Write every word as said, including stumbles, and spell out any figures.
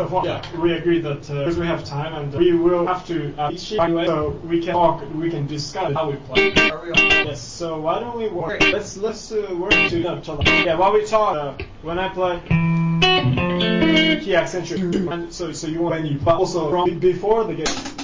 far, yeah, we agreed that uh, because we have time and we will have to uh, each sheet anyway, so we can talk, we can discuss how we play. Are we on? Yes. So why don't we work? Let's let's uh, work to know each other. Yeah. While we talk, uh, when I play key accentuate, and so so you want when you play also from before the game.